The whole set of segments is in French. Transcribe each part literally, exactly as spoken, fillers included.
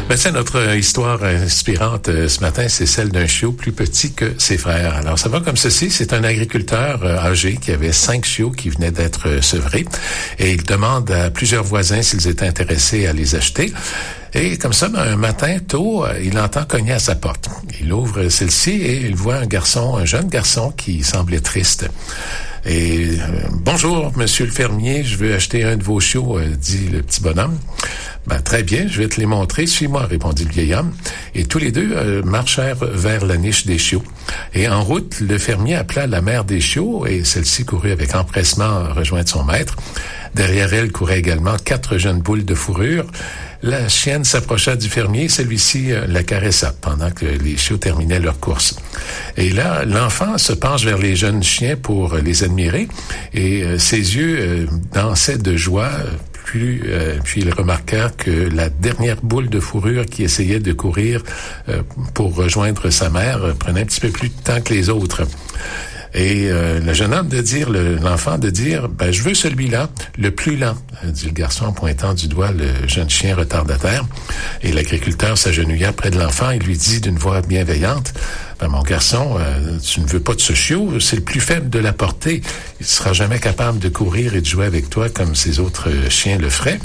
Ben, c'est notre histoire inspirante ce matin, c'est celle d'un chiot plus petit que ses frères. Alors, ça va comme ceci. C'est un agriculteur âgé qui avait cinq chiots qui venaient d'être sevrés et il demande à plusieurs voisins s'ils étaient intéressés à les acheter. Et comme ça, un matin, tôt, il entend cogner à sa porte. Il ouvre celle-ci et il voit un garçon, un jeune garçon qui semblait triste. Et euh, bonjour, monsieur le fermier, je veux acheter un de vos chiots, euh, dit le petit bonhomme. Ben, très bien, je vais te les montrer. Suis-moi, répondit le vieil homme. Et tous les deux euh, marchèrent vers la niche des chiots. Et en route, le fermier appela la mère des chiots et celle-ci courut avec empressement rejoindre son maître. Derrière elle couraient également quatre jeunes boules de fourrure. La chienne s'approcha du fermier, celui-ci euh, la caressa pendant que les chiots terminaient leur course. Et là, l'enfant se penche vers les jeunes chiens pour les admirer et euh, ses yeux euh, dansaient de joie. Puis, euh, puis il remarqua que la dernière boule de fourrure qui essayait de courir euh, pour rejoindre sa mère euh, prenait un petit peu plus de temps que les autres. Et euh, le jeune homme de dire, le, l'enfant de dire, ben je veux celui-là, le plus lent, dit le garçon en pointant du doigt le jeune chien retardataire. Et l'agriculteur s'agenouilla près de l'enfant et lui dit d'une voix bienveillante, ben mon garçon, euh, tu ne veux pas de ce chiot, c'est le plus faible de la portée. Il sera jamais capable de courir et de jouer avec toi comme ses autres chiens le feraient.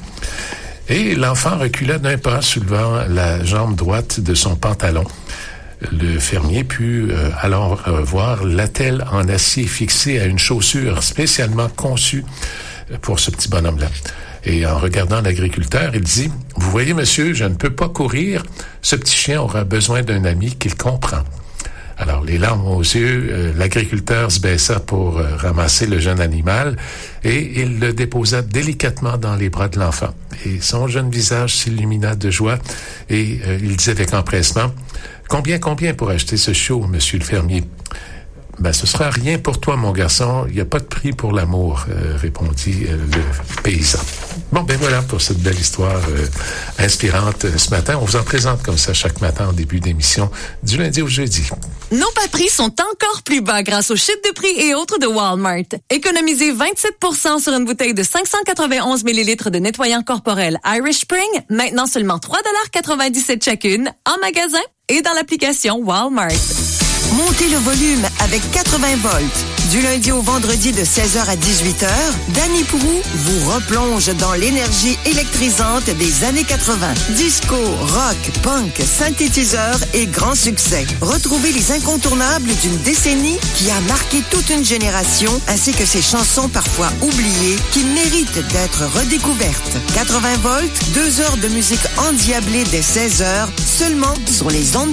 Et l'enfant recula d'un pas, soulevant la jambe droite de son pantalon. Le fermier put euh, alors euh, voir l'attelle en acier fixée à une chaussure spécialement conçue pour ce petit bonhomme-là. Et en regardant l'agriculteur, il dit, « Vous voyez, monsieur, je ne peux pas courir. Ce petit chien aura besoin d'un ami qu'il comprend. » Alors, les larmes aux yeux, euh, l'agriculteur se baissa pour euh, ramasser le jeune animal et il le déposa délicatement dans les bras de l'enfant. Et son jeune visage s'illumina de joie et euh, il dit avec empressement, « Combien, combien pour acheter ce chiot, monsieur le fermier? » « Ben, ce sera rien pour toi, mon garçon. Il n'y a pas de prix pour l'amour, euh, répondit euh, le paysan. Bon, ben voilà pour cette belle histoire euh, inspirante euh, ce matin. On vous en présente comme ça chaque matin en début d'émission, du lundi au jeudi. Nos bas prix sont encore plus bas grâce aux chutes de prix et autres de Walmart. Économisez vingt-sept pour cent sur une bouteille de cinq cent quatre-vingt-onze millilitres de nettoyant corporel Irish Spring, maintenant seulement trois dollars quatre-vingt-dix-sept chacune, en magasin et dans l'application Walmart. Montez le volume avec quatre-vingts volts. Du lundi au vendredi de seize heures à dix-huit heures, Danny Proulx vous replonge dans l'énergie électrisante des années quatre-vingts. Disco, rock, punk, synthétiseur et grand succès. Retrouvez les incontournables d'une décennie qui a marqué toute une génération, ainsi que ses chansons parfois oubliées qui méritent d'être redécouvertes. quatre-vingts volts, deux heures de musique endiablée dès seize heures, seulement sur les ondes